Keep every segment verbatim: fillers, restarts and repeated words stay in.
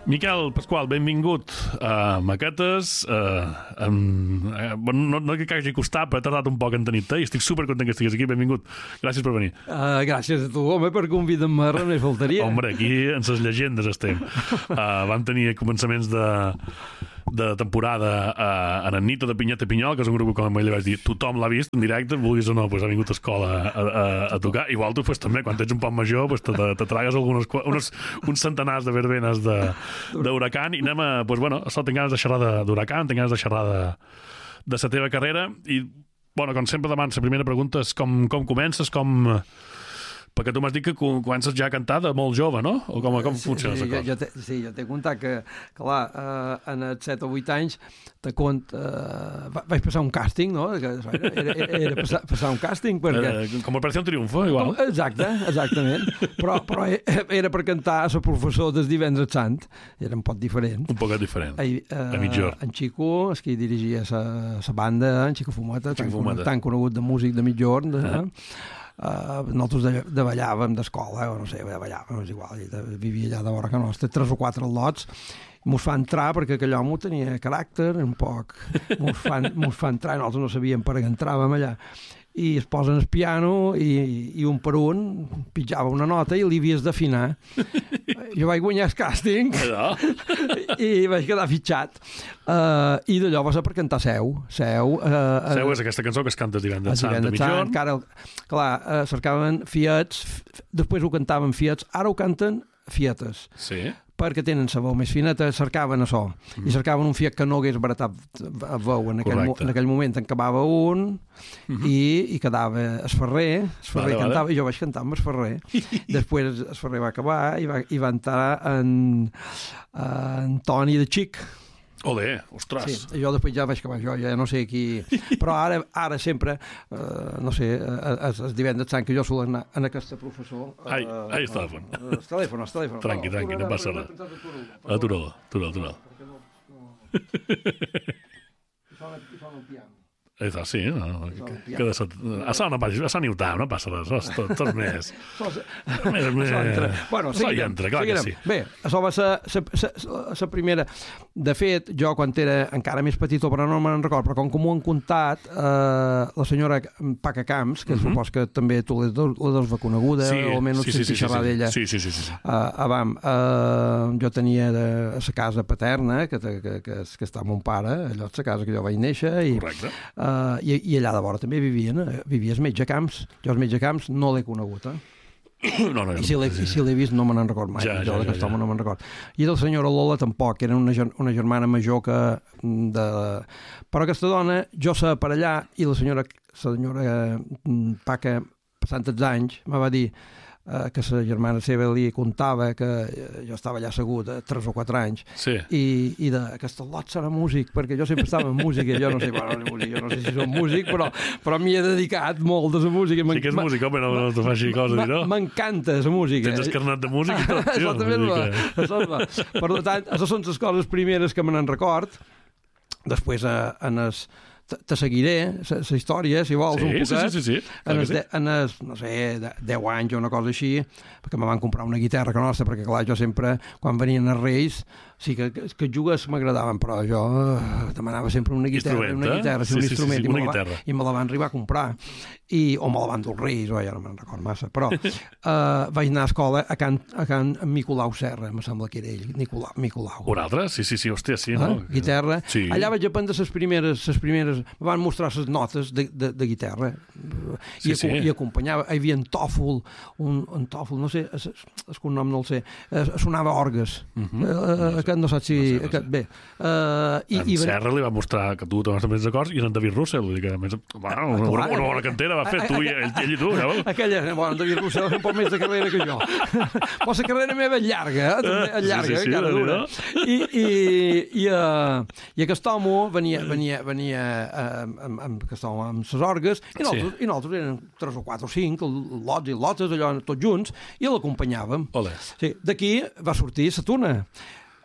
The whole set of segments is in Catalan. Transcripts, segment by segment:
Miquel Pasqual, benvingut a Maquetes. Uh, um, uh, no, no que hagi costat, però he tardat un poc en tenir-te i estic supercontent que estiguis aquí. Benvingut. Gràcies per venir. Uh, gràcies a tu, home, per convidar-me, res més faltaria. Home, aquí en ses llegendes estem. Uh, vam tenir començaments de... de temporada uh, en Nito de Pinyeta Pinyol, que és un grup que com ell vaig dir tothom l'ha vist en directe, vulguis o no, pues, ha vingut a escola a, a, a tocar. Igual tu pues, també, quan ets un poc major, pues, te, te tragues algunes, unes, uns centenars de verbenes d'Huracan i anem a... Pues, bueno, això tinc ganes de xerrar d'Huracan, tinc ganes de xerrar de, de la teva carrera i, bueno, com sempre demano, la primera pregunta és com, com comences, com... Perquè tu m'has dit que comences ja a cantar de molt jove, no? O com, com funciona sí, sí, la cosa? Jo sí, jo t'he contat que, clar, eh, en els set o vuit anys te cont, eh, vaig passar un càsting, no? Que era, era, era passar, passar un càsting perquè... Eh, com Operació Triunfo, igual. Exacte, exactament. Però, però era per cantar a la professor des divendres sant. Era un poc diferent. Un poc diferent. I, eh, a mitjorn. En Xico, és qui dirigia la banda, en Xico Fumeta, tan, Fumeta. tan conegut de músic de mitjorn, de, uh -huh. Uh, nosaltres de, de ballàvem d'escola, o no sé, de ballàvem, és igual, de, vivia allà de vora que nostra, tres o quatre lots, mos fa entrar perquè aquell home tenia caràcter, un poc, mos fa, mos fa entrar, i nosaltres no sabíem per què entràvem allà, i es posen al piano i, i un per un pitjava una nota i li havies d'afinar. Jo vaig guanyar el càsting i vaig quedar fitxat. Uh, I d'allò va ser per cantar Seu. Seu, uh, Seu és aquesta cançó que es canta divendres sant de mitjorn. Encara, clar, uh, cercaven fiets, després ho cantaven fiets, ara ho canten fietes. Sí. Perquè tenen la veu més fineta, cercaven això. Mm. I cercaven un fiet que no hagués baratat a veu. En aquell, en aquell moment en acabava un mm -hmm. i, i quedava es Ferrer, es Ferrer vale, cantava, vale. I jo vaig cantar amb es Ferrer. Després es Ferrer va acabar i va, i va entrar en, en Toni de Xic. Olé, ostres. Sí, jo després ja vaig acabar, jo ja no sé qui... Però ara, ara sempre, uh, no sé, els divendres sant que jo sol anar en aquesta professor... Uh, ai, ai, el telèfon. Uh, el telèfon, el telèfon. Tranqui, tranqui, no passa res. Atura-lo, atura-lo, atura-lo. Sona el piano. Això sí, no? Que, que de sot... A això no passa, a això ni ho tal, no passa res, això és tot, tot més... més, més... Bueno, això hi entra, clar que sí. Bé, això va ser la primera... De fet, jo quan era encara més petit, però no me'n record, però com que m'ho han contat, eh, la senyora Paca Camps, que uh -huh. supos que també tu la deus coneguda, sí, o almenys sí, sí, sí, xerrar sí, d'ella. Sí, sí, sí. sí. Uh, abans, uh, jo tenia de, a la casa paterna, que, que, que, que està mon pare, allò és la casa que jo vaig néixer, i, correcte. Uh, i, i allà de vora també vivien, eh? Vivia el metge Camps. Jo el metge Camps no l'he conegut, eh? No, no, I si l'he si vist no me n'en record mai. Ja, jo ja, d'aquest ja, home ja. no me'n record. I del senyora Lola tampoc, era una, una germana major que de... Però aquesta dona, jo sé per allà, i la senyora, la senyora Paca, passant els anys, me va dir eh, que la germana seva li contava que eh, jo estava allà assegut a tres o quatre anys sí. i, i de aquest lot serà músic, perquè jo sempre estava en música, jo no sé, bueno, músic, jo no sé si som músic, però, però m'hi he dedicat molt a la música. Sí que és músic, home, no, no te faci cosa dir, no? M'encanta la música. Tens el carnet de músic i tot, tio. Exactament. Per tant, això són les coses primeres que me n'en record. Després, eh, en es te seguiré la història, si vols, sí, un poquet. Sí, sí, sí. sí. En els, sí. de, en els, no sé, deu anys o una cosa així, perquè me van comprar una guitarra que nostra, perquè, clar, jo sempre, quan venien els Reis, sí que, que, que jugues m'agradaven, però jo uh, demanava sempre una guitarra, una guitarra, sí, un sí, instrument, sí, sí, una i, me guitarra. la, i me la van arribar a comprar. I, o me la van dur els Reis, o ja no me'n record massa, però uh, vaig anar a escola a Can, a Can Nicolau Serra, me sembla que era ell, Nicolau. Nicolau. Un altre? Sí, sí, sí, hòstia, sí, ah, no? Guitarra. Sí. Allà vaig aprendre les primeres, les primeres, me van mostrar les notes de, de, de guitarra sí, i, sí. i acompanyava, hi havia en tòfol, un, un tòfol, no sé, el, el cognom no el sé, sonava orgues, uh -huh. uh, aquest no saps si... No sé, no sé. Aquest, bé. Uh, i, en i Serra li va mostrar que tu tomaves més acords i en David Russell, vull dir que a més, bueno, una, una, una bona cantera va fer tu i ell, ell i tu, ja veus? Aquella, bueno, en David Russell és un poc més de carrera que jo. Però la carrera meva és llarga, eh? També és llarga, sí, sí, sí, encara dura. I, i, i, uh, i aquest home venia, venia, venia uh, amb, amb, aquest home, amb les orgues, i nosaltres, sí. i nosaltres eren tres o quatre o cinc, lots i lotes, allò, tots junts, i l'acompanyàvem. Olé. Sí, d'aquí va sortir la tuna.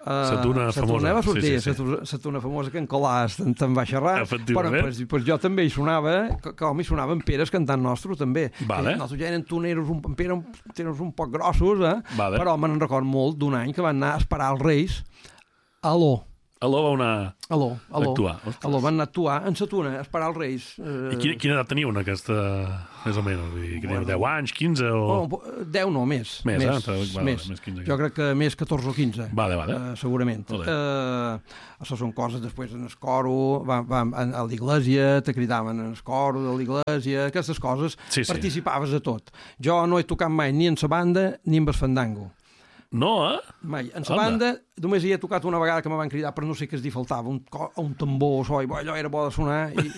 La tuna famosa. Va sortir, sí, sí, sí. la tuna famosa que en Colàs te'n va xerrar. Però pues, pues jo també hi sonava, com hi sonava en Peres cantant nostre, també. Vale. Nosaltres ja eren tuneros, un, en Pere, tuneros un poc grossos, eh? Vale. Però me'n record molt d'un any que van anar a esperar els Reis a Aló. Aló va anar aló, aló. a actuar. Aló, van anar a actuar en sa tuna, a esperar els Reis. Eh... I quina, quina edat teniu en aquesta, més o menys? Vull dir, que bueno, deu anys, quinze o... Oh, deu no, més. Més, més, eh? Vale, més. més quinze. Jo crec que més catorze o quinze. Vale, vale. Uh, segurament. Uh, això són coses, després en el coro, vam, vam, a l'església, te cridaven en el coro de l'església, aquestes coses, sí, sí. participaves de tot. Jo no he tocat mai ni en sa banda ni en el fandango. No, eh? Mai. En la banda només hi he tocat una vegada que me van cridar per no sé què es dir faltava, un, un tambor o so, i allò era bo de sonar i,